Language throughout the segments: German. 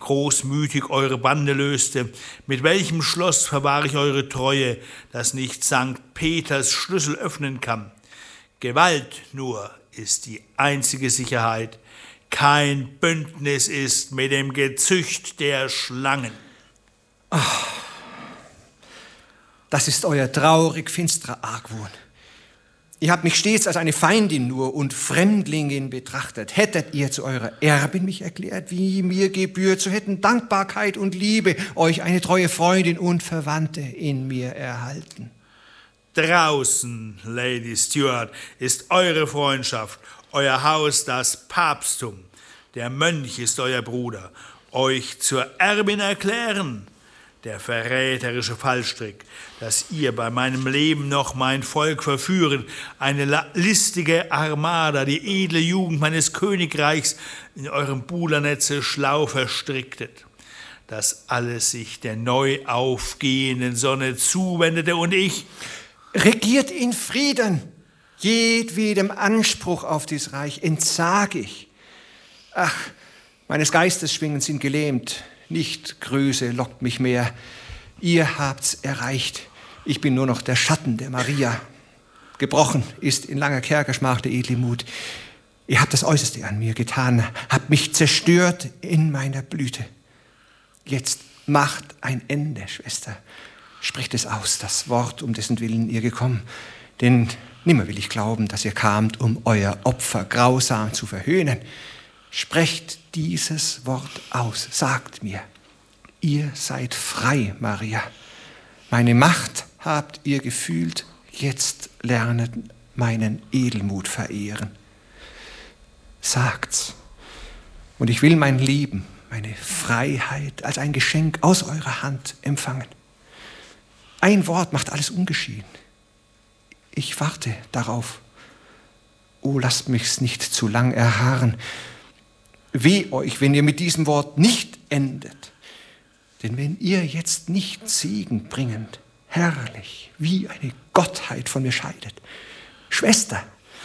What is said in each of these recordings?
großmütig eure Bande löste, mit welchem Schloss verwahre ich eure Treue, das nicht Sankt Peters Schlüssel öffnen kann. Gewalt nur ist die einzige Sicherheit, kein Bündnis ist mit dem Gezücht der Schlangen. Ach, das ist euer traurig finsterer Argwohn. Ihr habt mich stets als eine Feindin nur und Fremdlingin betrachtet. Hättet ihr zu eurer Erbin mich erklärt, wie mir gebührt, so hätten Dankbarkeit und Liebe euch eine treue Freundin und Verwandte in mir erhalten. Draußen, Lady Stuart, ist eure Freundschaft, euer Haus das Papsttum. Der Mönch ist euer Bruder. Euch zur Erbin erklären, der verräterische Fallstrick, dass ihr bei meinem Leben noch mein Volk verführen, eine listige Armada, die edle Jugend meines Königreichs in eurem Bulernetze schlau verstricktet. Dass alles sich der neu aufgehenden Sonne zuwendete und ich... Regiert in Frieden, jedwedem Anspruch auf dies Reich entsag ich. Ach, meines Geistes Schwingen sind gelähmt, nicht Größe lockt mich mehr. Ihr habt's erreicht, ich bin nur noch der Schatten der Maria. Gebrochen ist in langer Kerkerschmach der edle Mut. Ihr habt das Äußerste an mir getan, habt mich zerstört in meiner Blüte. Jetzt macht ein Ende, Schwester. Sprecht es aus, das Wort, um dessen Willen ihr gekommen. Denn nimmer will ich glauben, dass ihr kamt, um euer Opfer grausam zu verhöhnen. Sprecht dieses Wort aus, sagt mir, ihr seid frei, Maria. Meine Macht habt ihr gefühlt, jetzt lernet meinen Edelmut verehren. Sagt's, und ich will mein Leben, meine Freiheit als ein Geschenk aus eurer Hand empfangen. Ein Wort macht alles ungeschehen. Ich warte darauf. Oh, lasst mich's nicht zu lang erharren. Weh euch, wenn ihr mit diesem Wort nicht endet. Denn wenn ihr jetzt nicht segenbringend, herrlich, wie eine Gottheit von mir scheidet, Schwester,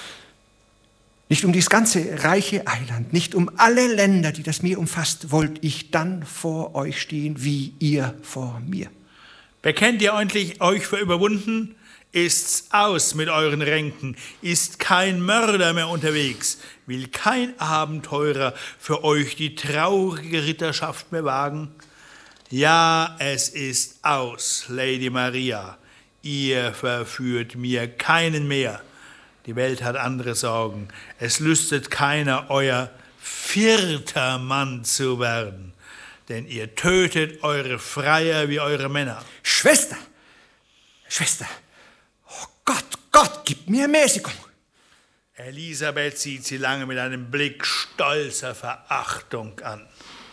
nicht um dieses ganze reiche Eiland, nicht um alle Länder, die das Meer umfasst, wollt ich dann vor euch stehen, wie ihr vor mir. Bekennt ihr euch für überwunden? Ist's aus mit euren Ränken? Ist kein Mörder mehr unterwegs? Will kein Abenteurer für euch die traurige Ritterschaft mehr wagen? Ja, es ist aus, Lady Maria. Ihr verführt mir keinen mehr. Die Welt hat andere Sorgen. Es lüstet keiner, euer vierter Mann zu werden. Denn ihr tötet eure Freier wie eure Männer. Schwester! Schwester! Oh Gott, Gott, gib mir Mäßigung! Elisabeth sieht sie lange mit einem Blick stolzer Verachtung an.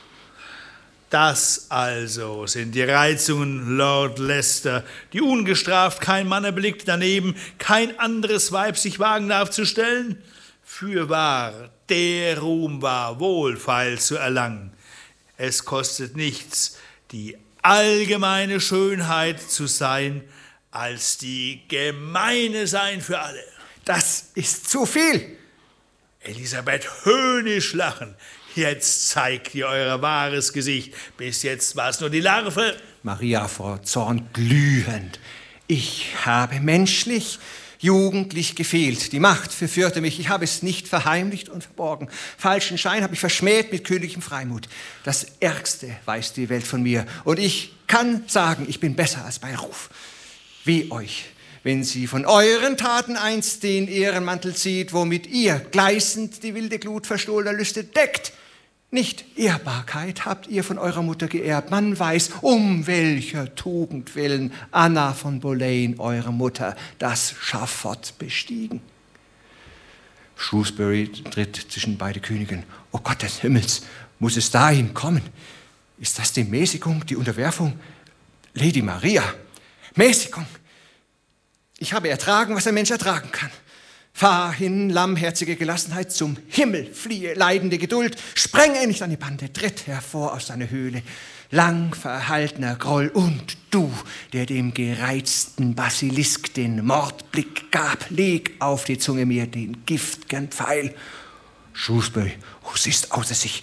Das also sind die Reizungen, Lord Leicester, die ungestraft kein Mann erblickt, daneben kein anderes Weib sich wagen darf zu stellen? Fürwahr, der Ruhm war wohlfeil zu erlangen. Es kostet nichts, die allgemeine Schönheit zu sein, als die gemeine sein für alle. Das ist zu viel. Elisabeth höhnisch lachen. Jetzt zeigt ihr euer wahres Gesicht. Bis jetzt war es nur die Larve. Maria vor Zorn glühend. Ich habe menschlich, jugendlich gefehlt. Die Macht verführte mich. Ich habe es nicht verheimlicht und verborgen. Falschen Schein habe ich verschmäht mit königlichem Freimut. Das Ärgste weiß die Welt von mir. Und ich kann sagen, ich bin besser als bei Ruf. Weh euch, wenn sie von euren Taten einst den Ehrenmantel zieht, womit ihr gleißend die wilde Glut verstohlener Lüste deckt. Nicht Ehrbarkeit habt ihr von eurer Mutter geerbt. Man weiß, um welcher Tugend willen Anna von Boleyn, eure Mutter, das Schafott bestiegen. Shrewsbury tritt zwischen beide Königen. O Gott des Himmels, muss es dahin kommen? Ist das die Mäßigung, die Unterwerfung? Lady Maria, Mäßigung. Ich habe ertragen, was ein Mensch ertragen kann. Fahr hin, lammherzige Gelassenheit, zum Himmel fliehe, leidende Geduld, sprenge nicht an die Bande, tritt hervor aus deiner Höhle, lang verhaltener Groll, und du, der dem gereizten Basilisk den Mordblick gab, leg auf die Zunge mir den gift'gen Pfeil. Shrewsbury, sie ist außer sich,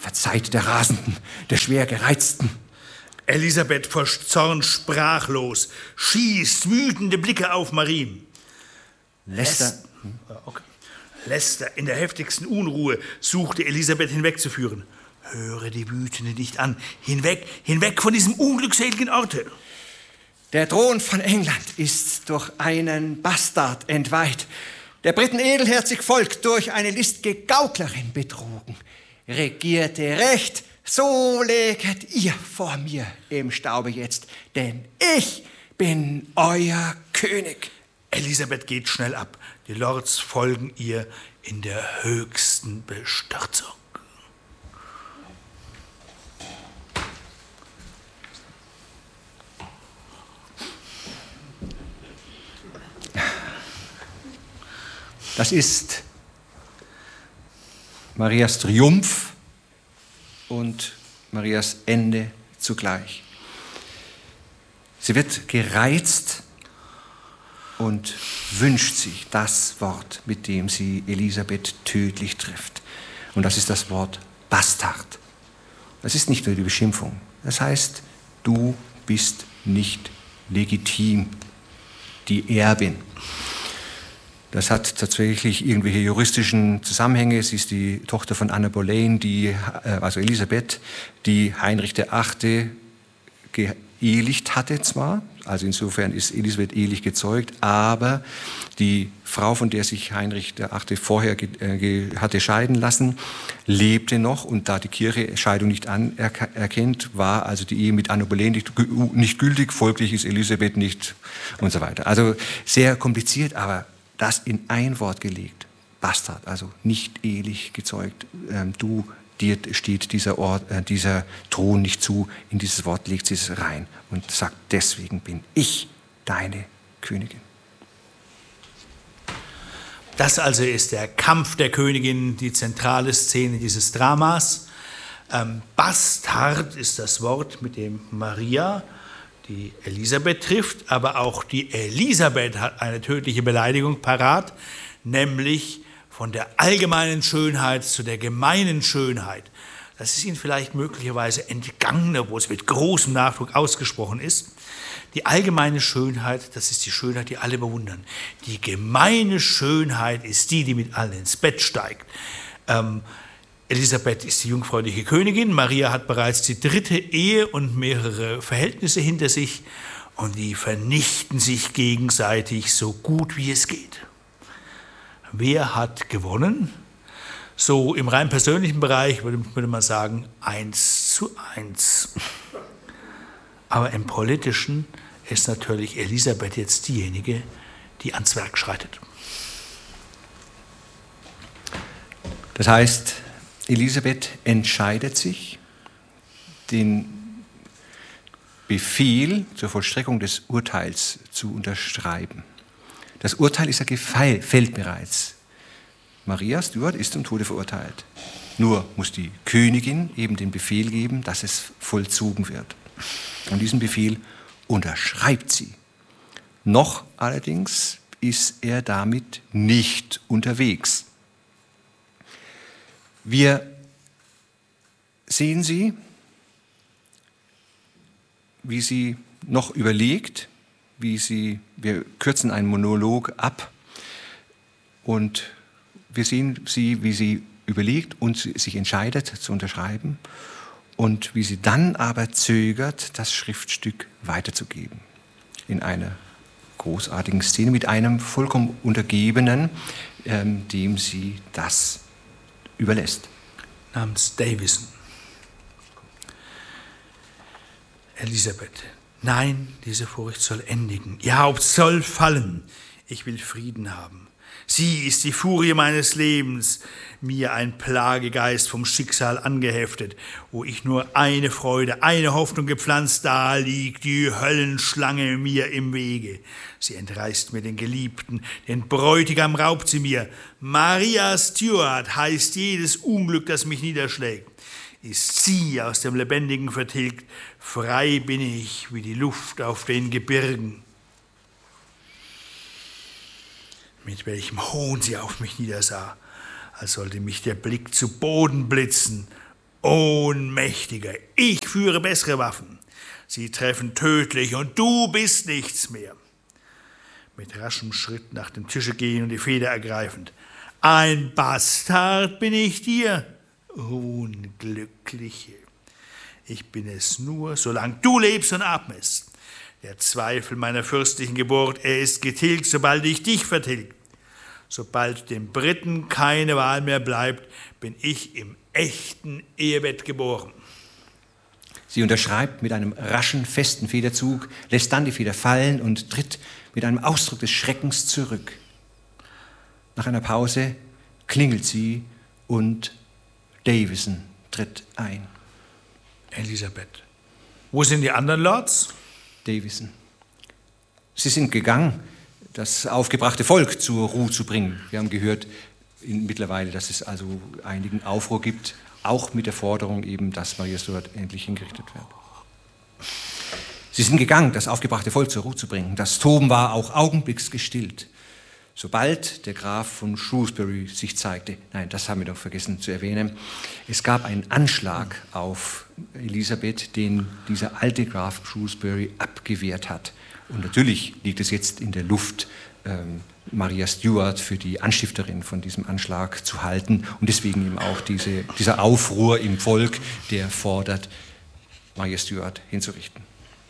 verzeiht der Rasenden, der schwer Gereizten. Elisabeth vor Zorn sprachlos, schießt wütende Blicke auf Marie. Leicester in der heftigsten Unruhe suchte Elisabeth hinwegzuführen. Höre die Wütende nicht an. Hinweg, hinweg von diesem unglückseligen Orte. Der Thron von England ist durch einen Bastard entweiht. Der Briten edelherzig Volk durch eine listige Gauklerin betrogen. Regierte Recht, so leget ihr vor mir im Staube jetzt, denn ich bin euer König. Elisabeth geht schnell ab. Die Lords folgen ihr in der höchsten Bestürzung. Das ist Marias Triumph und Marias Ende zugleich. Sie wird gereizt und wünscht sich das Wort, mit dem sie Elisabeth tödlich trifft. Und das ist das Wort Bastard. Das ist nicht nur die Beschimpfung. Das heißt, du bist nicht legitim, die Erbin. Das hat tatsächlich irgendwelche juristischen Zusammenhänge. Sie ist die Tochter von Anne Boleyn, also Elisabeth, die Heinrich VIII. Geehelicht hatte zwar, also insofern ist Elisabeth ehelich gezeugt, aber die Frau, von der sich Heinrich VIII. Vorher hatte scheiden lassen, lebte noch, und da die Kirche Scheidung nicht anerkennt, war also die Ehe mit Anne Boleyn nicht gültig, folglich ist Elisabeth nicht und so weiter. Also sehr kompliziert, aber das in ein Wort gelegt. Bastard, also nicht ehelich gezeugt. Dir steht dieser Thron nicht zu. In dieses Wort legt sie es rein und sagt, deswegen bin ich deine Königin. Das also ist der Kampf der Königin, die zentrale Szene dieses Dramas. Bastard ist das Wort, mit dem Maria die Elisabeth trifft, aber auch die Elisabeth hat eine tödliche Beleidigung parat, nämlich von der allgemeinen Schönheit zu der gemeinen Schönheit. Das ist Ihnen vielleicht möglicherweise entgangen, obwohl es mit großem Nachdruck ausgesprochen ist. Die allgemeine Schönheit, das ist die Schönheit, die alle bewundern. Die gemeine Schönheit ist die mit allen ins Bett steigt. Elisabeth ist die jungfräuliche Königin, Maria hat bereits die 3. Ehe und mehrere Verhältnisse hinter sich und die vernichten sich gegenseitig so gut wie es geht. Wer hat gewonnen? So im rein persönlichen Bereich würde man sagen 1:1. Aber im politischen ist natürlich Elisabeth jetzt diejenige, die ans Werk schreitet. Das heißt, Elisabeth entscheidet sich, den Befehl zur Vollstreckung des Urteils zu unterschreiben. Das Urteil ist ja gefällt bereits. Maria Stuart ist zum Tode verurteilt. Nur muss die Königin eben den Befehl geben, dass es vollzogen wird. Und diesen Befehl unterschreibt sie. Noch allerdings ist er damit nicht unterwegs. Wir sehen sie, wie sie noch überlegt, wir kürzen einen Monolog ab und wir sehen sie, wie sie überlegt und sich entscheidet zu unterschreiben und wie sie dann aber zögert, das Schriftstück weiterzugeben. In einer großartigen Szene mit einem vollkommen Untergebenen, dem sie das überlässt. Namens Davison. Elisabeth, nein, diese Furcht soll endigen. Ihr Haupt soll fallen. Ich will Frieden haben. Sie ist die Furie meines Lebens, mir ein Plagegeist vom Schicksal angeheftet, wo ich nur eine Freude, eine Hoffnung gepflanzt, da liegt die Höllenschlange mir im Wege. Sie entreißt mir den Geliebten, den Bräutigam raubt sie mir. Maria Stuart heißt jedes Unglück, das mich niederschlägt. Ist sie aus dem Lebendigen vertilgt, frei bin ich wie die Luft auf den Gebirgen. Mit welchem Hohn sie auf mich niedersah, als sollte mich der Blick zu Boden blitzen. Ohnmächtiger, ich führe bessere Waffen. Sie treffen tödlich und du bist nichts mehr. Mit raschem Schritt nach dem Tische gehen und die Feder ergreifend. Ein Bastard bin ich dir, Unglückliche. Ich bin es nur, solange du lebst und atmest. Der Zweifel meiner fürstlichen Geburt, er ist getilgt, sobald ich dich vertilgt. Sobald den Briten keine Wahl mehr bleibt, bin ich im echten Ehebett geboren. Sie unterschreibt mit einem raschen, festen Federzug, lässt dann die Feder fallen und tritt mit einem Ausdruck des Schreckens zurück. Nach einer Pause klingelt sie und Davison tritt ein. Elisabeth, wo sind die anderen Lords? Davison. Sie sind gegangen, das aufgebrachte Volk zur Ruhe zu bringen. Wir haben gehört mittlerweile, dass es also einigen Aufruhr gibt, auch mit der Forderung eben, dass Maria Stuart endlich hingerichtet wird. Sie sind gegangen, das aufgebrachte Volk zur Ruhe zu bringen. Das Toben war auch augenblicks gestillt. Sobald der Graf von Shrewsbury sich zeigte, nein, das haben wir doch vergessen zu erwähnen, es gab einen Anschlag auf Elisabeth, den dieser alte Graf Shrewsbury abgewehrt hat. Und natürlich liegt es jetzt in der Luft, Maria Stuart für die Anstifterin von diesem Anschlag zu halten und deswegen eben auch dieser Aufruhr im Volk, der fordert, Maria Stuart hinzurichten.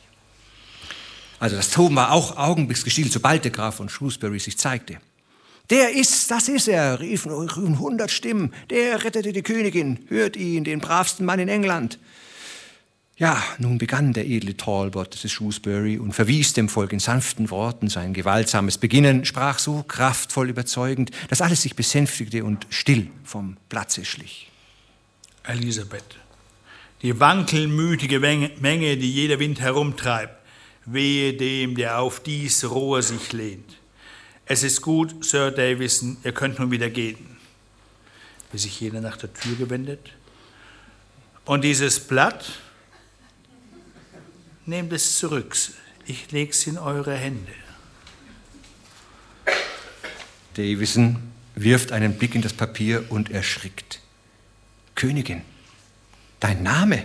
Also das Toben war auch augenblicks gestillt, sobald der Graf von Shrewsbury sich zeigte. Das ist er, riefen 100 Stimmen. Der rettete die Königin, hört ihn, den bravsten Mann in England. Ja, nun begann der edle Talbot des Shrewsbury und verwies dem Volk in sanften Worten sein gewaltsames Beginnen, sprach so kraftvoll überzeugend, dass alles sich besänftigte und still vom Platze schlich. Elisabeth, die wankelmütige Menge, die jeder Wind herumtreibt, wehe dem, der auf dies Rohr sich lehnt. Es ist gut, Sir Davison, ihr könnt nun wieder gehen. Wie sich jener nach der Tür gewendet. Und dieses Blatt, nehmt es zurück, ich leg's in eure Hände. Davison wirft einen Blick in das Papier und erschrickt. Königin, dein Name?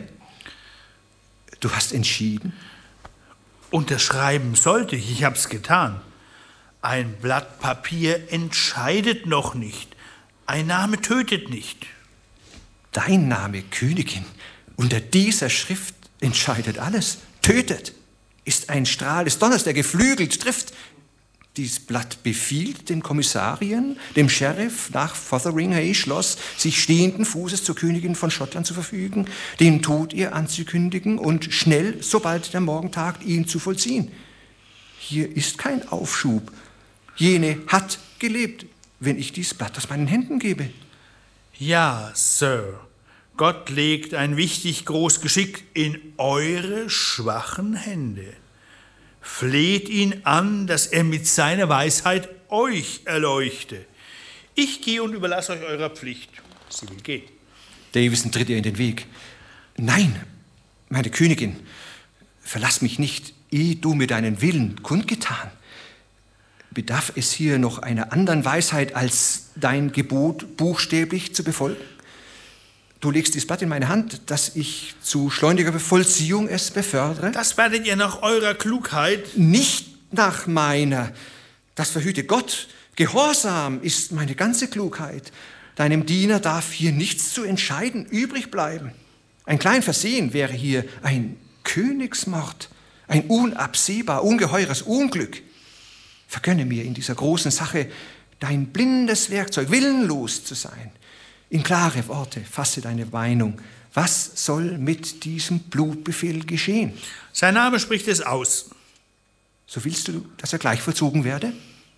Du hast entschieden? Unterschreiben sollte ich hab's getan. Ein Blatt Papier entscheidet noch nicht. Ein Name tötet nicht. Dein Name, Königin, unter dieser Schrift entscheidet alles, tötet, ist ein Strahl des Donners, der geflügelt trifft. Dies Blatt befiehlt den Kommissarien, dem Sheriff nach Fotheringhay Schloss, sich stehenden Fußes zur Königin von Schottland zu verfügen, den Tod ihr anzukündigen und schnell, sobald der Morgen tagt, ihn zu vollziehen. Hier ist kein Aufschub. Jene hat gelebt, wenn ich dies Blatt aus meinen Händen gebe. Ja, Sir, Gott legt ein wichtig groß Geschick in eure schwachen Hände. Fleht ihn an, dass er mit seiner Weisheit euch erleuchte. Ich gehe und überlasse euch eurer Pflicht. Sie will gehen. Davison tritt ihr in den Weg. Nein, meine Königin, verlass mich nicht, ehe du mir deinen Willen kundgetan. Bedarf es hier noch einer anderen Weisheit, als dein Gebot buchstäblich zu befolgen? Du legst dieses Blatt in meine Hand, dass ich zu schleuniger Vollziehung es befördere? Das werdet ihr nach eurer Klugheit... Nicht nach meiner. Das verhüte Gott. Gehorsam ist meine ganze Klugheit. Deinem Diener darf hier nichts zu entscheiden übrig bleiben. Ein klein Versehen wäre hier ein Königsmord, ein unabsehbar ungeheures Unglück. Vergönne mir in dieser großen Sache dein blindes Werkzeug, willenlos zu sein. In klare Worte fasse deine Meinung. Was soll mit diesem Blutbefehl geschehen? Sein Name spricht es aus. So willst du, dass er gleich vollzogen werde?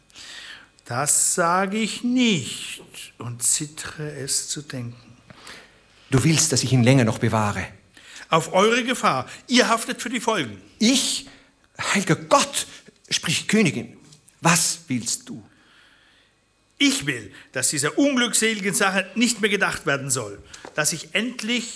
Das sage ich nicht und zittere es zu denken. Du willst, dass ich ihn länger noch bewahre? Auf eure Gefahr. Ihr haftet für die Folgen. Ich? Heiliger Gott, spricht die Königin. Was willst du? Ich will, dass dieser unglückseligen Sache nicht mehr gedacht werden soll. Dass ich endlich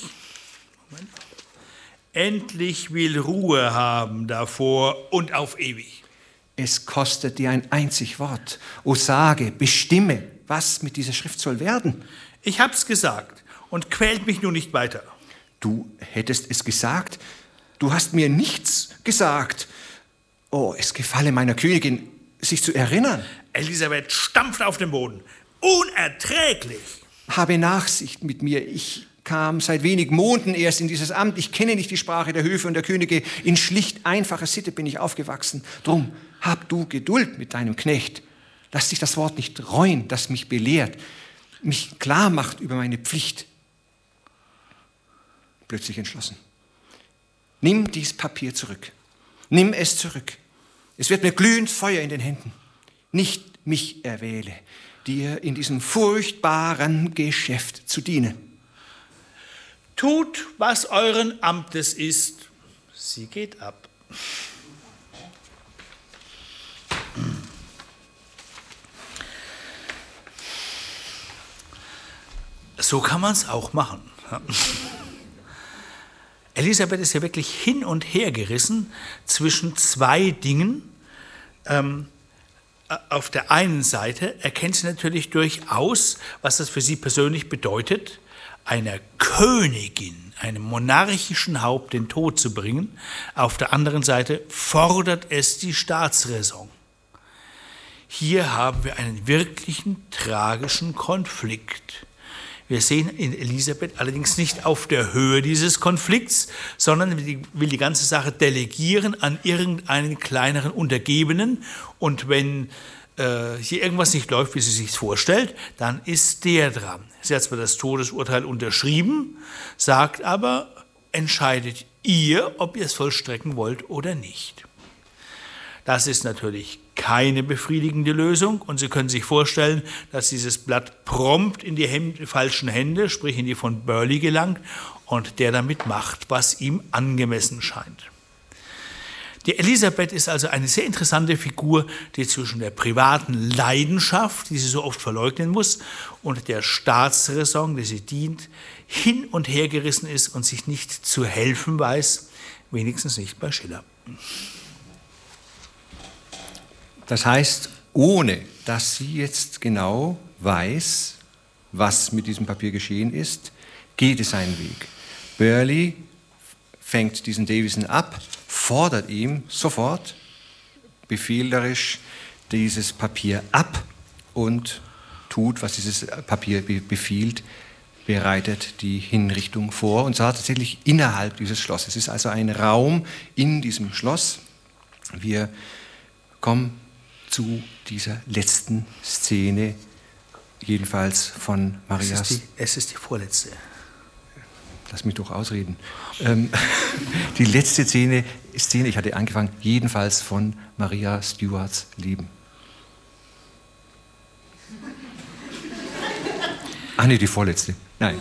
will Ruhe haben davor und auf ewig. Es kostet dir ein einzig Wort. O sage, bestimme, was mit dieser Schrift soll werden. Ich hab's gesagt und quält mich nun nicht weiter. Du hättest es gesagt. Du hast mir nichts gesagt. Oh, es gefalle meiner Königin, sich zu erinnern. Elisabeth stampft auf den Boden. Unerträglich! Habe Nachsicht mit mir. Ich kam seit wenigen Monaten erst in dieses Amt. Ich kenne nicht die Sprache der Höfe und der Könige. In schlicht einfacher Sitte bin ich aufgewachsen. Drum hab du Geduld mit deinem Knecht. Lass dich das Wort nicht reuen, das mich belehrt, mich klar macht über meine Pflicht. Plötzlich entschlossen. Nimm dies Papier zurück. Nimm es zurück. Es wird mir glühend Feuer in den Händen. Nicht mich erwähle, dir in diesem furchtbaren Geschäft zu dienen. Tut, was euren Amtes ist. Sie geht ab. So kann man es auch machen. Elisabeth ist ja wirklich hin und her gerissen zwischen zwei Dingen. Auf der einen Seite erkennt sie natürlich durchaus, was das für sie persönlich bedeutet, einer Königin, einem monarchischen Haupt den Tod zu bringen. Auf der anderen Seite fordert es die Staatsräson. Hier haben wir einen wirklichen tragischen Konflikt. Wir sehen in Elisabeth allerdings nicht auf der Höhe dieses Konflikts, sondern will die ganze Sache delegieren an irgendeinen kleineren Untergebenen. Und wenn hier irgendwas nicht läuft, wie sie sich vorstellt, dann ist der dran. Sie hat zwar das Todesurteil unterschrieben, sagt aber, entscheidet ihr, ob ihr es vollstrecken wollt oder nicht. Das ist natürlich keine befriedigende Lösung und Sie können sich vorstellen, dass dieses Blatt prompt in die falschen Hände, sprich in die von Burghley gelangt und der damit macht, was ihm angemessen scheint. Die Elisabeth ist also eine sehr interessante Figur, die zwischen der privaten Leidenschaft, die sie so oft verleugnen muss, und der Staatsräson, die sie dient, hin und her gerissen ist und sich nicht zu helfen weiß, wenigstens nicht bei Schiller. Das heißt, ohne dass sie jetzt genau weiß, was mit diesem Papier geschehen ist, geht es seinen Weg. Burghley fängt diesen Davison ab, fordert ihm sofort befehlerisch dieses Papier ab und tut, was dieses Papier befiehlt, bereitet die Hinrichtung vor, und zwar tatsächlich innerhalb dieses Schlosses. Es ist also ein Raum in diesem Schloss. Wir kommen zu dieser letzten Szene, jedenfalls von Marias. Es ist die vorletzte. Lass mich doch ausreden. Die letzte Szene, ich hatte angefangen, jedenfalls von Maria Stuarts Leben. Ach nee, die vorletzte. Nein.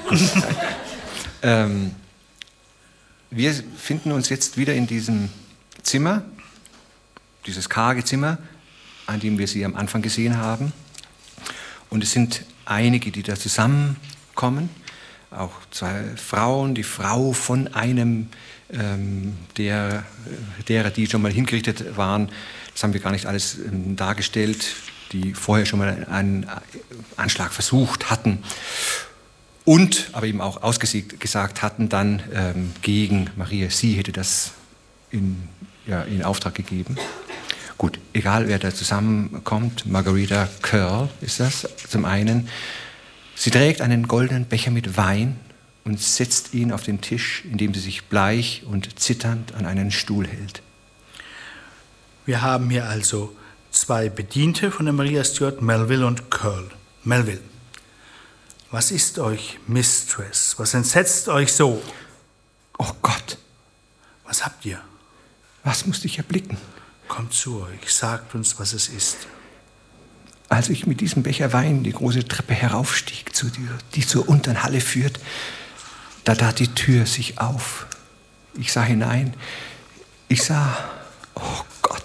Wir finden uns jetzt wieder in diesem Zimmer, dieses karge Zimmer, an dem wir sie am Anfang gesehen haben. Und es sind einige, die da zusammenkommen, auch zwei Frauen, die Frau von einem derer, die schon mal hingerichtet waren. Das haben wir gar nicht alles dargestellt, die vorher schon mal einen Anschlag versucht hatten und aber eben auch ausgesagt hatten dann gegen Maria. Sie hätte das in Auftrag gegeben. Gut, egal wer da zusammenkommt, Margarita Curll ist das zum einen. Sie trägt einen goldenen Becher mit Wein und setzt ihn auf den Tisch, indem sie sich bleich und zitternd an einen Stuhl hält. Wir haben hier also zwei Bediente von der Maria Stuart, Melville und Curll. Melville, was ist euch Mistress? Was entsetzt euch so? Oh Gott! Was habt ihr? Was musste ich erblicken? Kommt zu euch, sagt uns, was es ist. Als ich mit diesem Becher Wein die große Treppe heraufstieg, die zur unteren Halle führt, da tat die Tür sich auf. Ich sah hinein. Ich sah, oh Gott.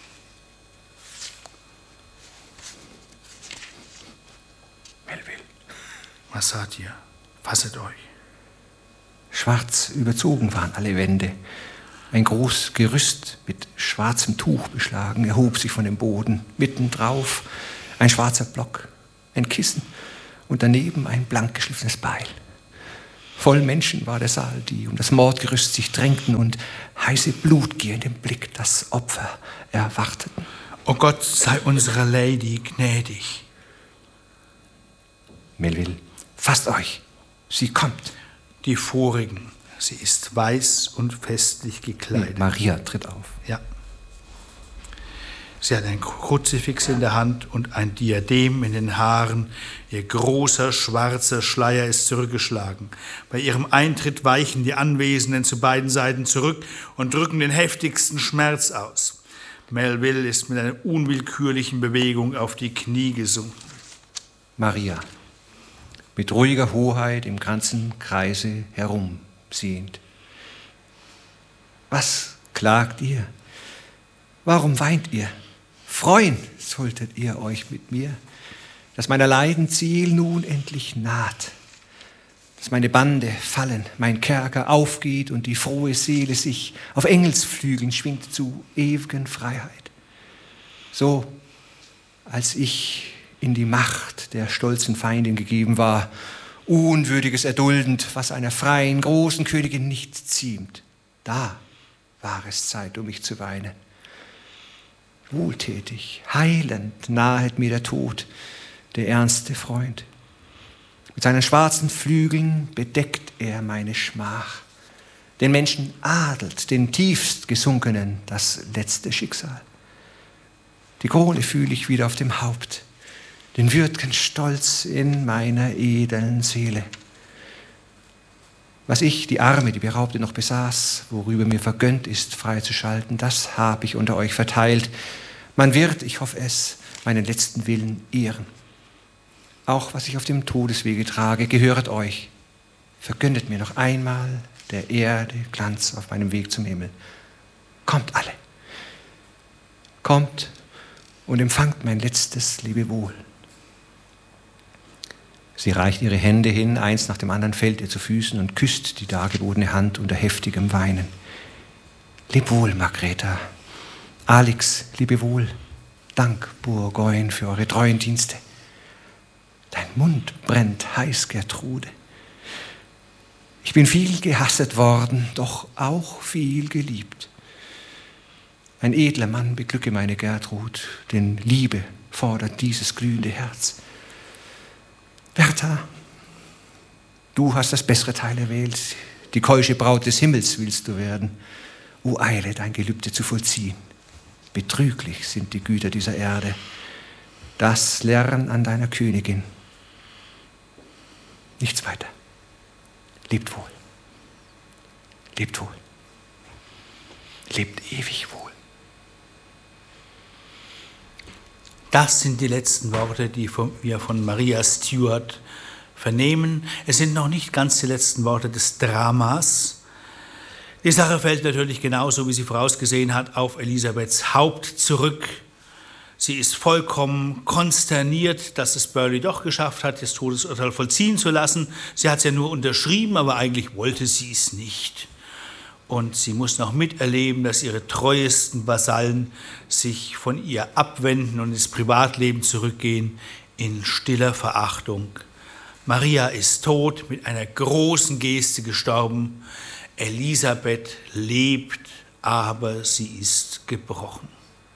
Melville. Was saht ihr? Fasset euch. Schwarz überzogen waren alle Wände. Ein großes Gerüst mit schwarzem Tuch beschlagen erhob sich von dem Boden. Mitten drauf ein schwarzer Block, ein Kissen und daneben ein blank geschliffenes Beil. Voll Menschen war der Saal, die um das Mordgerüst sich drängten und heiße Blutgier in dem Blick das Opfer erwarteten. O Gott, sei unserer Lady gnädig. Melville, fasst euch, sie kommt. Die vorigen. Sie ist weiß und festlich gekleidet. Maria tritt auf. Ja. Sie hat ein Kruzifix in der Hand und ein Diadem in den Haaren. Ihr großer, schwarzer Schleier ist zurückgeschlagen. Bei ihrem Eintritt weichen die Anwesenden zu beiden Seiten zurück und drücken den heftigsten Schmerz aus. Melville ist mit einer unwillkürlichen Bewegung auf die Knie gesunken. Maria, mit ruhiger Hoheit im ganzen Kreise herumsehend. Was klagt ihr? Warum weint ihr? Freuen solltet ihr euch mit mir, dass meiner Leiden Ziel nun endlich naht, dass meine Bande fallen, mein Kerker aufgeht und die frohe Seele sich auf Engelsflügeln schwingt zu ewigen Freiheit. So, als ich in die Macht der stolzen Feindin gegeben war, Unwürdiges erduldend, was einer freien, großen Königin nicht ziemt, da war es Zeit, um mich zu weinen. Wohltätig, heilend nahet mir der Tod, der ernste Freund. Mit seinen schwarzen Flügeln bedeckt er meine Schmach. Den Menschen adelt, den tiefst Gesunkenen, das letzte Schicksal. Die Krone fühle ich wieder auf dem Haupt, den würd'gen Stolz in meiner edeln Seele. Was ich, die Arme, die Beraubte, noch besaß, worüber mir vergönnt ist, freizuschalten, das habe ich unter euch verteilt. Man wird, ich hoffe es, meinen letzten Willen ehren. Auch was ich auf dem Todeswege trage, gehöret euch. Vergönnet mir noch einmal der Erde Glanz auf meinem Weg zum Himmel. Kommt alle. Kommt und empfangt mein letztes Lebewohl. Sie reicht ihre Hände hin, eins nach dem anderen fällt ihr zu Füßen und küsst die dargebotene Hand unter heftigem Weinen. Leb wohl, Margreta. Alix, lebe wohl. Dank, Bourgogne, für eure treuen Dienste. Dein Mund brennt heiß, Gertrude. Ich bin viel gehasset worden, doch auch viel geliebt. Ein edler Mann beglücke meine Gertrud, denn Liebe fordert dieses glühende Herz. Bertha, du hast das bessere Teil erwählt. Die keusche Braut des Himmels willst du werden. O eile, dein Gelübde zu vollziehen. Betrüglich sind die Güter dieser Erde. Das lern an deiner Königin. Nichts weiter. Lebt wohl. Lebt wohl. Lebt ewig wohl. Das sind die letzten Worte, die wir von Maria Stuart vernehmen. Es sind noch nicht ganz die letzten Worte des Dramas. Die Sache fällt natürlich genauso, wie sie vorausgesehen hat, auf Elisabeths Haupt zurück. Sie ist vollkommen konsterniert, dass es Burghley doch geschafft hat, das Todesurteil vollziehen zu lassen. Sie hat es ja nur unterschrieben, aber eigentlich wollte sie es nicht. Und sie muss noch miterleben, dass ihre treuesten Vasallen sich von ihr abwenden und ins Privatleben zurückgehen in stiller Verachtung. Maria ist tot, mit einer großen Geste gestorben. Elisabeth lebt, aber sie ist gebrochen.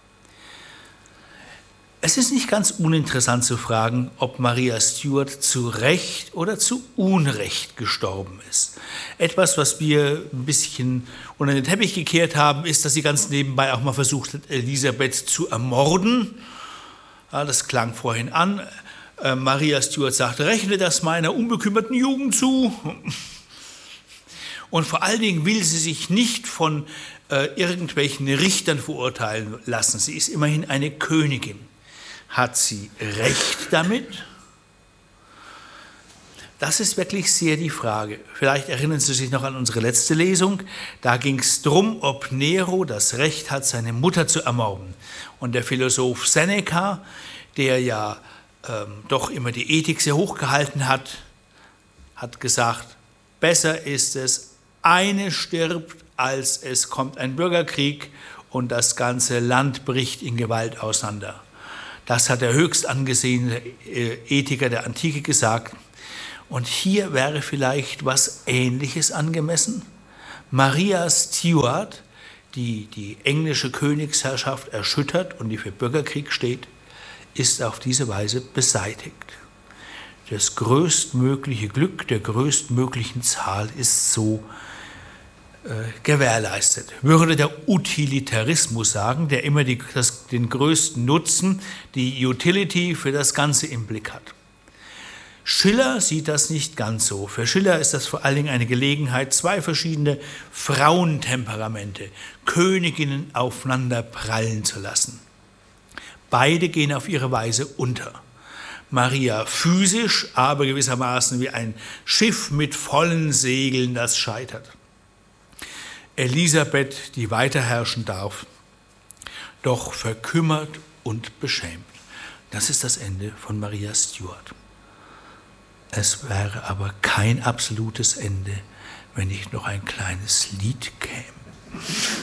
Es ist nicht ganz uninteressant zu fragen, ob Maria Stuart zu Recht oder zu Unrecht gestorben ist. Etwas, was wir ein bisschen unter den Teppich gekehrt haben, ist, dass sie ganz nebenbei auch mal versucht hat, Elisabeth zu ermorden. Ja, das klang vorhin an. Maria Stuart sagte, rechne das meiner unbekümmerten Jugend zu. Und vor allen Dingen will sie sich nicht von irgendwelchen Richtern verurteilen lassen. Sie ist immerhin eine Königin. Hat sie recht damit? Das ist wirklich sehr die Frage. Vielleicht erinnern Sie sich noch an unsere letzte Lesung. Da ging es darum, ob Nero das Recht hat, seine Mutter zu ermorden. Und der Philosoph Seneca, der ja doch immer die Ethik sehr hoch gehalten hat, hat gesagt, besser ist es, eine stirbt, als es kommt ein Bürgerkrieg und das ganze Land bricht in Gewalt auseinander. Das hat der höchst angesehene Ethiker der Antike gesagt. Und hier wäre vielleicht was Ähnliches angemessen. Maria Stuart, die die englische Königsherrschaft erschüttert und die für Bürgerkrieg steht, ist auf diese Weise beseitigt. Das größtmögliche Glück der größtmöglichen Zahl ist so gewährleistet. Würde der Utilitarismus sagen, der immer den größten Nutzen, die Utility für das Ganze im Blick hat. Schiller sieht das nicht ganz so. Für Schiller ist das vor allen Dingen eine Gelegenheit, zwei verschiedene Frauentemperamente, Königinnen aufeinander prallen zu lassen. Beide gehen auf ihre Weise unter. Maria physisch, aber gewissermaßen wie ein Schiff mit vollen Segeln, das scheitert. Elisabeth, die weiter herrschen darf, doch verkümmert und beschämt. Das ist das Ende von Maria Stuart. Es wäre aber kein absolutes Ende, wenn nicht noch ein kleines Lied käme.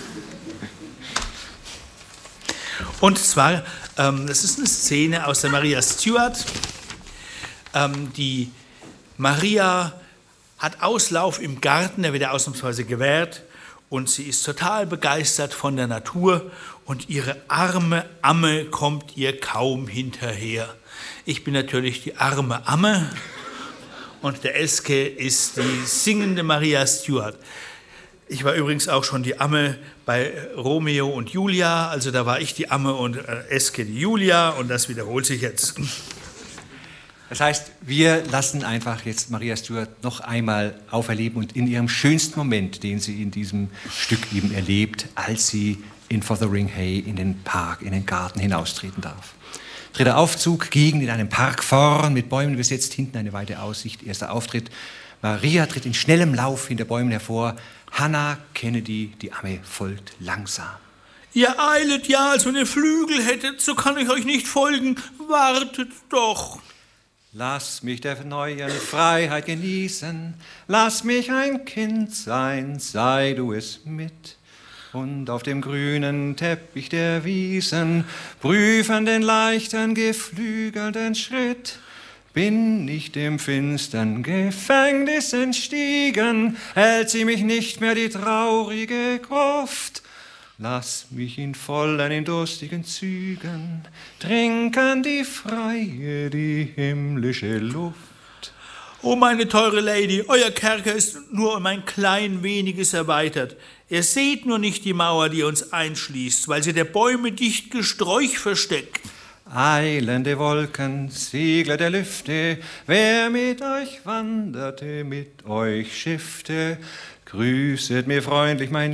Und zwar, das ist eine Szene aus der Maria Stuart. Die Maria hat Auslauf im Garten, der wird ihr ausnahmsweise gewährt, und sie ist total begeistert von der Natur und ihre arme Amme kommt ihr kaum hinterher. Ich bin natürlich die arme Amme. Und der Eske ist die singende Maria Stuart. Ich war übrigens auch schon die Amme bei Romeo und Julia, also da war ich die Amme und Eske die Julia und das wiederholt sich jetzt. Das heißt, wir lassen einfach jetzt Maria Stuart noch einmal auferleben und in ihrem schönsten Moment, den sie in diesem Stück eben erlebt, als sie in Fothering Hay in den Park, in den Garten hinaustreten darf. Dritter Aufzug, Gegend in einem Park vorn, mit Bäumen besetzt, hinten eine weite Aussicht, erster Auftritt. Maria tritt in schnellem Lauf hinter Bäumen hervor. Hannah Kennedy, die Amme, folgt langsam. Ihr eilet ja, als wenn ihr Flügel hättet, so kann ich euch nicht folgen. Wartet doch. Lass mich der neuen Freiheit genießen. Lass mich ein Kind sein, sei du es mit. Und auf dem grünen Teppich der Wiesen prüfen den leichten, geflügelten Schritt. Bin ich dem finstern Gefängnis entstiegen, hält sie mich nicht mehr die traurige Gruft. Lass mich in vollen, in durstigen Zügen trinken die freie, die himmlische Luft. Oh, meine teure Lady, euer Kerker ist nur um ein klein weniges erweitert. Ihr seht nur nicht die Mauer, die uns einschließt, weil sie der Bäume dicht Gesträuch versteckt. Eilende Wolken, Segler der Lüfte, wer mit euch wanderte, mit euch schiffte, grüßet mir freundlich mein